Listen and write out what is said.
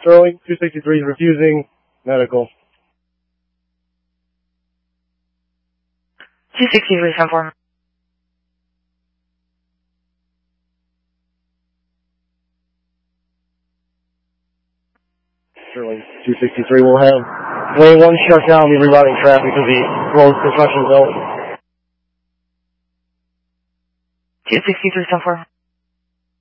Sterling, 263 is refusing medical. 263, 10-4. Sterling, 263 will have lane 1 shut down, be rerouting traffic to the road construction zone. 263, 10-4.